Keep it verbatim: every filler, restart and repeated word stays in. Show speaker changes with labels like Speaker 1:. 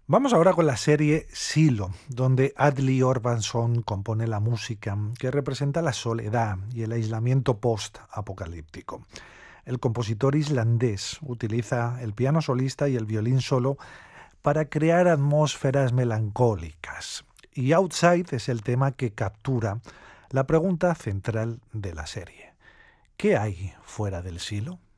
Speaker 1: Vamos ahora con la serie Silo, donde Adley Orbanson compone la música que representa la soledad y el aislamiento post-apocalíptico. El compositor islandés utiliza el piano solista y el violín solo para crear atmósferas melancólicas. Y Outside es el tema que captura la pregunta central de la serie. ¿Qué hay fuera del silo?